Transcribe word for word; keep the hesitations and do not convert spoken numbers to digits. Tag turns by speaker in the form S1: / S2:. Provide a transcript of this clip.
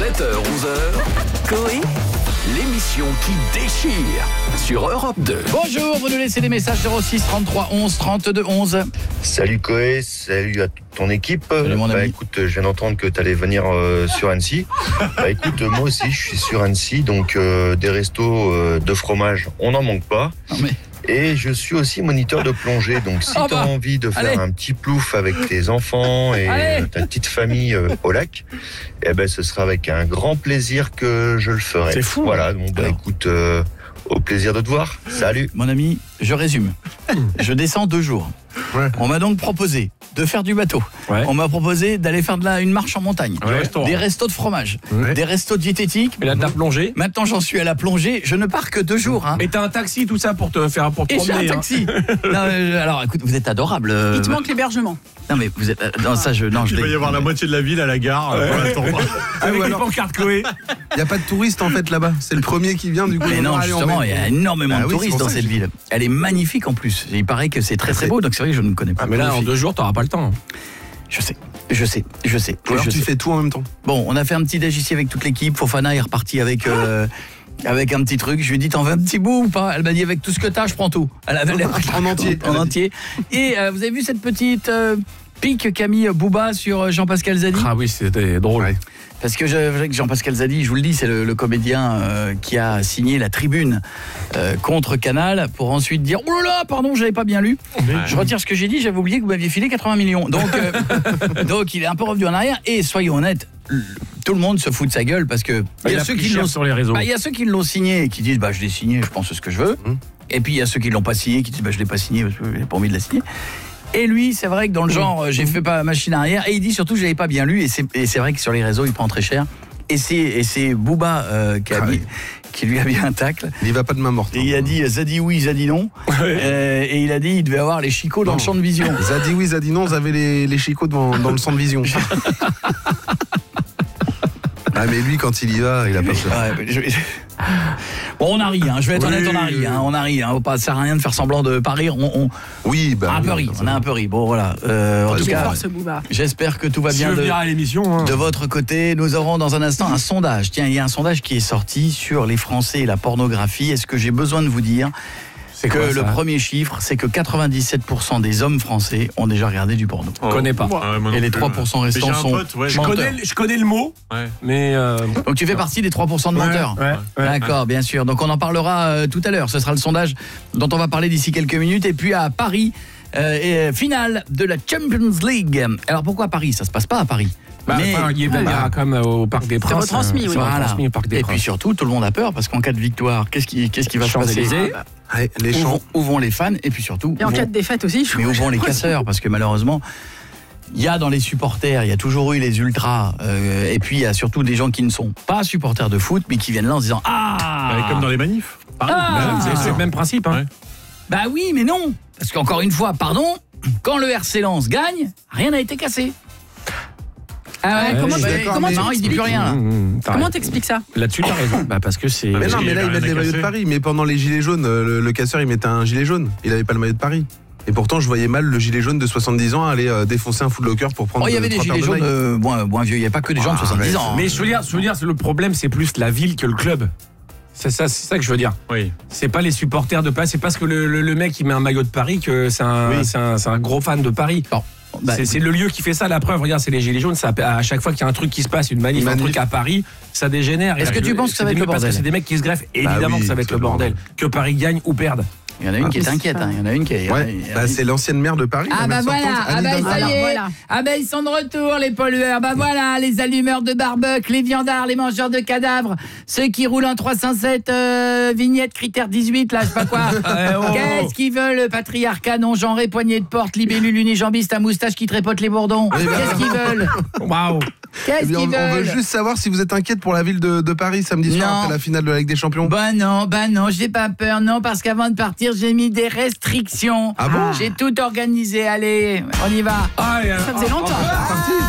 S1: sept heures onze heures, Coé, l'émission qui déchire sur Europe deux.
S2: Bonjour, vous nous laissez des messages zéro six trente-trois onze trente-deux onze.
S3: Salut Coé, salut à toute ton équipe.
S2: Salut mon
S3: bah,
S2: ami.
S3: écoute, je viens d'entendre que tu allais venir euh, sur Annecy. Bah écoute, moi aussi je suis sur Annecy, donc euh, des restos euh, de fromage, on n'en manque pas.
S2: Non mais...
S3: Et je suis aussi moniteur de plongée, donc si
S2: Oh
S3: tu as
S2: bah,
S3: envie de faire
S2: allez.
S3: un petit plouf avec tes enfants et
S2: Allez.
S3: euh, ta petite famille euh, au lac, eh ben ce sera avec un grand plaisir que je le ferai.
S2: C'est fou.
S3: Voilà, donc bah,
S2: Alors.
S3: écoute, euh, au plaisir de te voir. Salut.
S2: Mon ami, je résume. Je descends deux jours.
S4: Ouais.
S2: On m'a donc proposé de faire du bateau.
S4: Ouais.
S2: On m'a proposé d'aller faire de la, une marche en montagne.
S4: Ouais. Restaurant.
S2: Des restos de fromage.
S4: Ouais.
S2: Des restos diététiques.
S4: Et là, de la plongée.
S2: Maintenant, j'en suis à la plongée. Je ne pars que deux jours. Hein.
S4: Et t'as un taxi, tout ça, pour te faire pour te
S2: Et j'ai un
S4: promener. hein.
S2: taxi. Non, euh, alors, écoute, vous êtes adorable. euh,
S5: Il te manque l'hébergement.
S2: Non, mais vous êtes. euh, Non, ça, je. Non, je
S6: Il va
S2: l'ai-
S6: y avoir la moitié de la ville à la gare euh, pour l'instant.
S4: Avec
S7: ou
S4: une
S7: alors-
S4: pancarte Coé.
S7: Il n'y a pas de touristes en fait là-bas. C'est le premier qui vient du coup.
S2: Mais
S7: on
S2: non,
S7: va aller en
S2: justement, il y a énormément
S7: Ah
S2: de
S7: oui, c'est
S2: touristes
S7: pour
S2: dans
S7: ça
S2: cette
S7: que
S2: ville. Elle est magnifique en plus. Il paraît que c'est très très beau, donc c'est vrai que je ne connais pas.
S4: Ah, mais là, en
S2: Magnifique.
S4: deux jours, t'auras pas le temps.
S2: Je sais, je sais, je sais.
S7: Ou alors
S2: je
S7: tu
S2: sais.
S7: fais tout en même temps.
S2: Bon, on a fait un petit déj ici avec toute l'équipe. Fofana est reparti avec euh, avec un petit truc. Je lui ai dit, t'en veux un petit bout ou pas? Elle m'a dit, avec tout ce que t'as, je prends tout. Elle avait l'air
S7: En entier.
S2: en entier. Et euh, vous avez vu cette petite euh, pique qu'a mis Booba sur euh, Jean-Pascal Zadi?
S4: Ah oui, c'était drôle.
S7: Ouais.
S2: Parce que je- Jean-Pascal Zadi, je vous le dis, c'est le, le comédien euh, qui a signé la tribune euh, contre Canal pour ensuite dire, oh là là, pardon, j'avais pas bien lu. Je retire ce que j'ai dit, j'avais oublié que vous m'aviez filé quatre-vingts millions. Donc, euh, donc il est un peu revenu en arrière. Et soyons honnêtes, l- tout le monde se fout de sa gueule parce que il y
S4: Il
S2: a
S4: a
S2: ceux
S4: pris
S2: qui
S4: cher
S2: l'ont
S4: sur les réseaux.
S2: bah, il y a ceux qui l'ont signé et qui disent bah je l'ai signé, je pense ce que je veux.
S7: Hum.
S2: Et puis il y a ceux qui l'ont pas signé qui disent bah je l'ai pas signé parce que j'ai pas envie de la signer. Et lui, c'est vrai que dans le genre euh, j'ai fait pas machine arrière et il dit surtout je l'avais pas bien lu et c'est et c'est vrai que sur les réseaux il prend très cher. Et c'est et c'est Booba euh, qui, a
S7: Ah
S2: mis-
S7: oui.
S2: qui lui a mis un tacle.
S7: Il y va pas de main morte.
S2: Et il a dit Zadi oui, Zadi non. Euh, et il a dit il devait avoir les chicots dans
S7: Non.
S2: le champ de vision.
S7: Zadi oui, Zadi non, vous avez les, les chicots devant, dans le centre vision. Ah mais lui quand il y va, il a pas peur.
S2: Ouais, mais je- Bon, on a ri, hein. Je vais être
S7: Oui,
S2: honnête, on a ri, hein. On a ri, hein. Ça sert à rien de faire semblant de pas rire. On, on,
S7: Oui, bah.
S2: on a un peu
S7: oui,
S2: ri, on a un peu ri. Bon, voilà. Euh, en
S7: Ouais,
S2: tout
S7: c'est
S2: cas,
S5: Force Booba.
S2: j'espère que tout va
S4: Si tu
S2: bien
S4: veux
S2: de,
S4: venir à l'émission, hein.
S2: de votre côté. Nous aurons dans un instant un sondage. Tiens, il y a un sondage qui est sorti sur les Français et la pornographie. Est-ce que j'ai besoin de vous dire
S4: C'est
S2: que
S4: quoi,
S2: le
S4: ça
S2: premier chiffre, c'est que quatre-vingt-dix-sept pour cent des hommes français ont déjà regardé du porno.
S4: Je connais pas.
S6: Ah ouais, moi non
S2: Et les
S6: plus,
S2: trois
S6: ouais.
S2: pour cent
S6: Mais
S2: restants
S6: j'ai un
S2: sont
S6: pote, ouais.
S4: Je
S2: menteurs.
S4: connais, je connais le mot,
S6: Ouais.
S4: mais. euh,
S2: Donc tu fais partie des trois pour cent de menteurs.
S4: Ouais, ouais.
S2: D'accord, bien sûr. Donc on en parlera euh, tout à l'heure. Ce sera le sondage dont on va parler d'ici quelques minutes. Et puis à Paris, euh, et, euh, finale de la Champions League. Alors pourquoi Paris? Ça se passe pas à Paris.
S4: Bah,
S2: Mais-
S4: enfin, il y a comme euh, au Parc des Princes.
S5: retransmis,
S4: euh,
S5: oui.
S4: c'est
S2: Voilà.
S4: retransmis au Parc des
S2: Et
S4: Princes.
S2: puis surtout, tout le monde a peur parce qu'en cas de victoire, qu'est-ce qui, qu'est-ce qui va se passer?
S4: Champs-Élysées.
S7: Ouais, les
S2: Où
S7: champs.
S2: vont, où vont les fans? Et puis surtout,
S5: Et en
S2: où
S5: cas
S2: vont-
S5: de défaite aussi, je
S2: mais où vont les casseurs? Parce que malheureusement, il y a dans les supporters, il y a toujours eu les ultras, euh, et puis il y a surtout des gens qui ne sont pas supporters de foot, mais qui viennent là en se disant ah,
S6: Ouais, Comme dans les manifs. Pareil.
S2: Ah.
S4: Bah,
S6: Ouais,
S4: c'est c'est le même principe. Hein.
S6: Ouais.
S2: bah oui, mais non, parce qu'encore une fois, pardon, quand le R C Lens gagne, rien n'a été cassé. Ah
S5: Ouais, comment
S2: bah,
S5: tu-
S2: comment
S5: comment
S2: tu-
S5: tu
S2: non, il dit plus rien là.
S4: Mmh, mmh, t'as
S5: Comment
S4: raison.
S5: t'expliques ça?
S4: Là-dessus, t'as raison. Bah, parce que c'est.
S7: Mais
S6: Parce
S7: non,
S6: qu'il
S7: mais
S6: y
S7: là
S6: avait
S7: ils mettent
S6: rien
S7: les
S6: à
S7: maillots de
S6: casser.
S7: Paris. Mais pendant les gilets jaunes, euh, le, le casseur il mettait un gilet jaune. Il avait pas le maillot de Paris. Et pourtant, je voyais mal le gilet jaune de soixante-dix ans aller euh, défoncer un footlocker pour prendre.
S2: Oh, il y
S7: euh,
S2: avait des
S7: trois paires
S2: gilets
S7: de
S2: jaunes
S7: Nike.
S2: euh, moins, moins vieux, il n'y a pas que des gens de
S7: Ah,
S2: soixante-dix ans.
S4: Mais
S2: hein.
S4: je veux dire, je veux dire, le problème, c'est plus la ville que le club. C'est ça, c'est ça que je veux dire.
S6: Oui.
S4: C'est pas les supporters de Paris, c'est parce que le, le, le mec il met un maillot de Paris que c'est un,
S7: Oui.
S4: c'est un, c'est un gros fan de Paris.
S2: Bon, bah,
S4: c'est, c'est le lieu qui fait ça. La preuve, regarde, c'est les gilets jaunes. Ça, à chaque fois qu'il y a un truc qui se passe, une manif,
S7: Une
S4: un
S7: manif.
S4: truc à Paris, ça dégénère.
S2: Est-ce
S4: Et
S2: que
S4: je-
S2: tu penses que ça
S4: c'est
S2: va être
S4: des-
S2: le
S4: parce
S2: bordel?
S4: que c'est des mecs qui se greffent. Évidemment
S7: oui,
S4: que ça va être
S7: c'est
S4: le
S7: le
S4: bordel.
S7: bordel.
S4: Que Paris gagne ou perde.
S2: il y en a une
S5: Ah,
S2: qui est
S5: mais
S2: inquiète,
S5: c'est
S2: hein. il y en a une qui est...
S7: Ouais,
S2: il y en a
S7: bah,
S2: une-
S7: c'est l'ancienne maire de Paris.
S2: Ah
S7: la
S2: bah
S7: maire
S2: voilà,
S7: sortante,
S2: ah
S7: Anne
S2: bah
S7: Hidalgo.
S2: ça y
S5: Alors,
S2: est,
S5: voilà.
S2: ah bah ils sont de retour les pollueurs, bah voilà, les allumeurs de barbecue, les viandards, les mangeurs de cadavres, ceux qui roulent en trois cent sept euh, vignettes critère dix-huit là, je sais pas quoi. Qu'est-ce qu'ils veulent, patriarcat non genré, poignée de porte, libellule unijambiste, à moustache qui trépote les bourdons. Qu'est-ce qu'ils veulent?
S4: Waouh.
S7: Eh
S2: Qu'est-ce
S7: bien,
S2: qu'ils
S7: on, on veut
S2: veulent?
S7: juste savoir si vous êtes inquiète pour la ville de, de Paris samedi soir
S2: Non.
S7: après la finale de la Ligue des Champions.
S2: Bah non, bah non, j'ai pas peur, non, parce qu'avant de partir, j'ai mis des restrictions.
S7: Ah bon?
S2: J'ai tout organisé, allez, on y va.
S4: Ah, et,
S5: Ça faisait longtemps.
S4: ah,